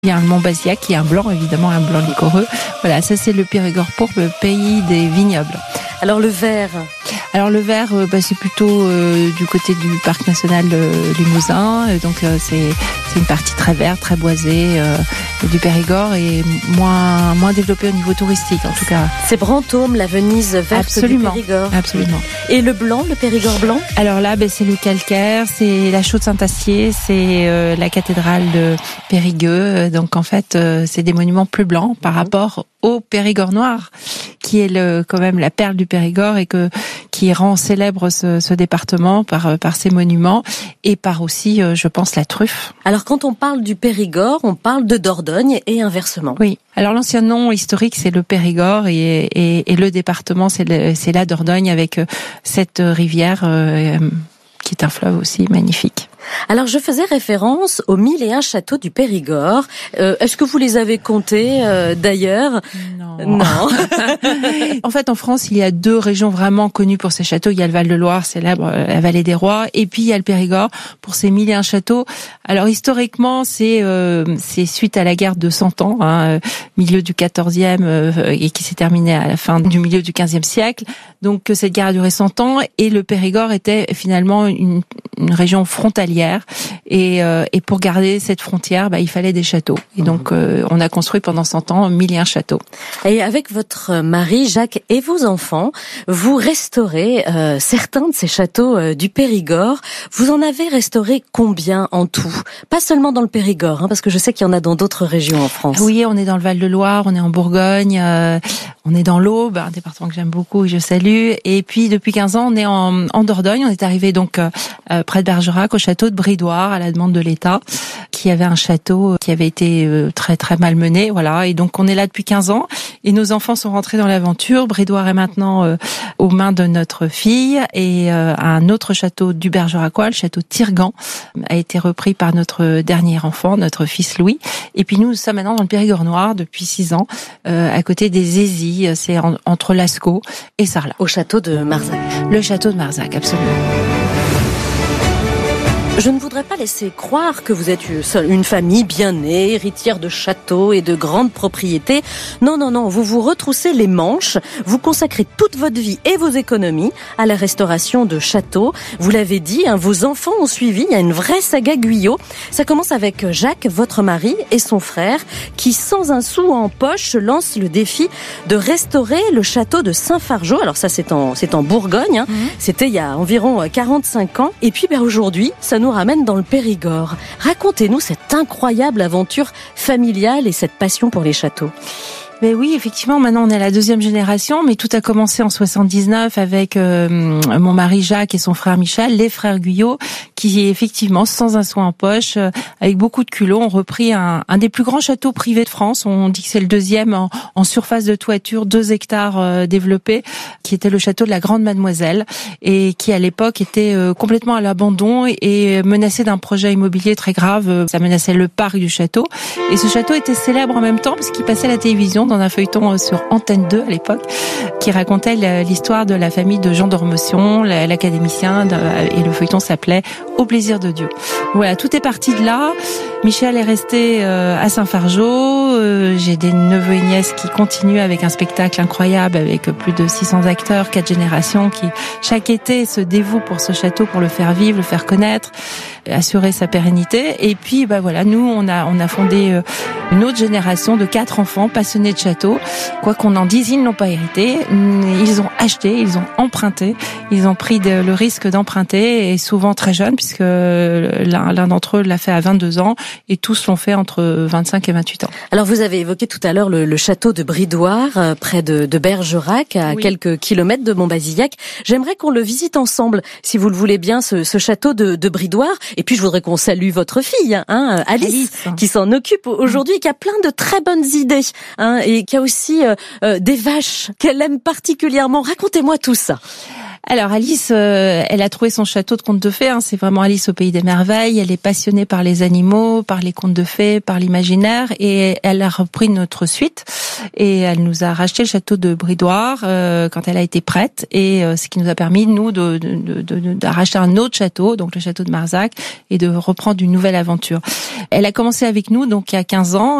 Il y a un Montbazillac qui est un blanc, évidemment, un blanc liquoreux. Voilà, ça c'est le Périgord pourpre, le pays des vignobles. Alors le vert c'est plutôt du côté du parc national Limousin. Donc c'est une partie très verte, très boisée du Périgord et moins développée au niveau touristique en tout cas. C'est Brantôme, la Venise verte du Périgord. Absolument. Et le blanc, le Périgord blanc? Alors là, c'est le calcaire, c'est la Chaux de Saint-Astier, c'est la cathédrale de Périgueux. Donc en fait, c'est des monuments plus blancs par rapport au Périgord noir, qui est quand même la perle du Périgord et qui rend célèbre ce département par ses monuments et par aussi, je pense, la truffe. Alors quand on parle du Périgord, on parle de Dordogne et inversement. Oui. Alors l'ancien nom historique c'est le Périgord et le département c'est la Dordogne avec cette rivière qui est un fleuve aussi magnifique. Alors je faisais référence aux 1001 châteaux du Périgord. Est-ce que vous les avez comptés d'ailleurs? Non. En fait, en France, il y a 2 régions vraiment connues pour ces châteaux. Il y a le Val-de-Loire, célèbre, la vallée des rois, et puis il y a le Périgord pour ses 1001 châteaux. Alors historiquement, c'est suite à la guerre de 100 ans, milieu du 14e et qui s'est terminée à la fin du milieu du 15e siècle. Donc cette guerre a duré 100 ans et le Périgord était finalement une région frontalière et pour garder cette frontière, il fallait des châteaux. Et donc on a construit pendant 100 ans 1001 châteaux. Et avec votre mari Jacques et vos enfants, vous restaurez certains de ces châteaux du Périgord. Vous en avez restauré combien en tout? Pas seulement dans le Périgord, parce que je sais qu'il y en a dans d'autres régions en France. Oui, on est dans le Val-de-Loire, on est en Bourgogne, on est dans l'Aube, un département que j'aime beaucoup et je salue. Et puis depuis 15 ans, on est en Dordogne. On est arrivé donc près de Bergerac, au château de Bridoire, à la demande de l'État, qui avait un château qui avait été très très malmené. Voilà. Et donc on est là depuis 15 ans. Et nos enfants sont rentrés dans l'aventure. Bridoire est maintenant aux mains de notre fille et un autre château du Bergeracois, le château Tirgan, a été repris par notre dernier enfant, notre fils Louis. Et puis nous sommes maintenant dans le Périgord noir depuis 6 ans, à côté des Aisies, c'est entre Lascaux et Sarlat. Au château de Marzac. Le château de Marzac, absolument. Je ne voudrais pas laisser croire que vous êtes une famille bien née, héritière de châteaux et de grandes propriétés. Non, vous vous retroussez les manches, vous consacrez toute votre vie et vos économies à la restauration de châteaux. Vous l'avez dit, vos enfants ont suivi, il y a une vraie saga Guyot. Ça commence avec Jacques, votre mari, et son frère, qui sans un sou en poche lance le défi de restaurer le château de Saint-Fargeau. Alors ça c'est en Bourgogne, C'était il y a environ 45 ans. Et puis aujourd'hui, ça nous ramène dans le Périgord. Racontez-nous cette incroyable aventure familiale et cette passion pour les châteaux. Mais oui, effectivement, maintenant on est à la 2e génération, mais tout a commencé en 79 avec mon mari Jacques et son frère Michel, les frères Guyot, qui effectivement, sans un sou en poche, avec beaucoup de culot, ont repris un des plus grands châteaux privés de France. On dit que c'est le 2e en surface de toiture, 2 hectares développés, qui était le château de la Grande Mademoiselle et qui à l'époque était complètement à l'abandon et menacé d'un projet immobilier très grave. Ça menaçait le parc du château. Et ce château était célèbre en même temps parce qu'il passait à la télévision dans un feuilleton sur Antenne 2 à l'époque, qui racontait l'histoire de la famille de Jean d'Ormesson, l'académicien, et le feuilleton s'appelait Au plaisir de Dieu. Voilà, tout est parti de là. Michel est resté à Saint-Fargeau. J'ai des neveux et nièces qui continuent avec un spectacle incroyable avec plus de 600 acteurs, 4 générations qui chaque été se dévouent pour ce château, pour le faire vivre, le faire connaître, assurer sa pérennité. Et puis voilà, nous on a fondé une autre génération de 4 enfants passionnés de château. Quoi qu'on en dise, ils ne l'ont pas hérité. Ils ont acheté, ils ont emprunté, ils ont pris le risque d'emprunter et souvent très jeunes puisque l'un d'entre eux l'a fait à 22 ans et tous l'ont fait entre 25 et 28 ans. Alors vous avez évoqué tout à l'heure le château de Bridoire près de Bergerac à quelques kilomètres de Montbazillac. J'aimerais qu'on le visite ensemble si vous le voulez bien ce château de Bridoire et puis je voudrais qu'on salue votre fille Alice qui s'en occupe aujourd'hui et qui a plein de très bonnes idées et qui a aussi des vaches qu'elle aime particulièrement. Racontez-moi tout ça. Alors Alice, elle a trouvé son château de contes de fées. C'est vraiment Alice au pays des merveilles. Elle est passionnée par les animaux, par les contes de fées, par l'imaginaire, et elle a repris notre suite. Et elle nous a racheté le château de Bridoire quand elle a été prête, et ce qui nous a permis nous de racheter un autre château, donc le château de Marzac, et de reprendre une nouvelle aventure. Elle a commencé avec nous donc il y a 15 ans.